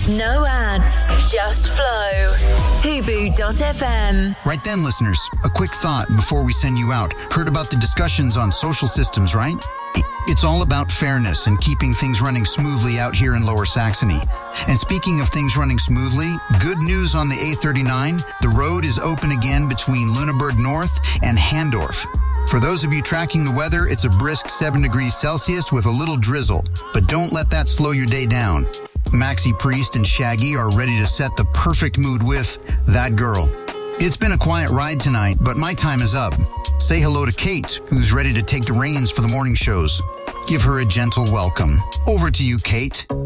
No ads, just flow. Hubu.fm. Right then, listeners, a quick thought before we send you out. Heard about the discussions on social systems, right? It's all about fairness and keeping things running smoothly out here in Lower Saxony. And speaking of things running smoothly, good news on the A39. The road is open again between Lüneburg North and Handorf. For those of you tracking the weather, it's a brisk 7 degrees Celsius with a little drizzle. But don't let that slow your day down. Maxi Priest and Shaggy are ready to set the perfect mood with That Girl. It's been a quiet ride tonight, but my time is up. Say hello to Kate, who's ready to take the reins for the morning shows. Give her a gentle welcome. Over to you, Kate.